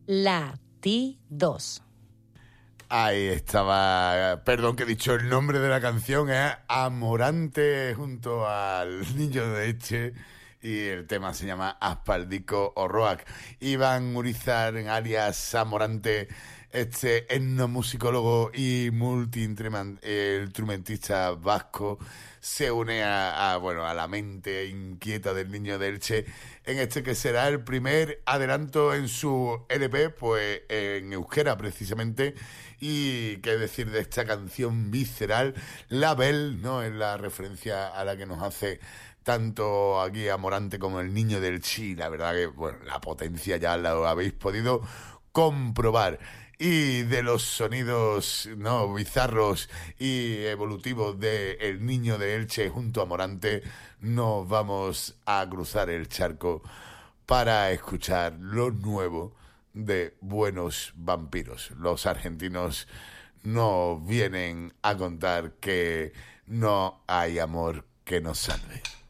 Latidos. Ahí estaba, perdón que he dicho el nombre de la canción, es Amorante junto al Niño de Elche y el tema se llama Aspaldico Orroac. Iván Urizar, alias Amorante, este etnomusicólogo y multi-instrumentista vasco, se une a la mente inquieta del Niño de Elche en este que será el primer adelanto en su LP, pues en euskera precisamente. Y qué decir de esta canción visceral, La Belle, ¿no? Es la referencia a la que nos hace tanto aquí a Morante como el Niño del Chi. La verdad que, bueno, la potencia ya la habéis podido comprobar. Y de los sonidos, ¿no?, bizarros y evolutivos de El Niño de Elche junto a Morante, nos vamos a cruzar el charco para escuchar lo nuevo de Buenos Vampiros. Los argentinos nos vienen a contar que no hay amor que nos salve.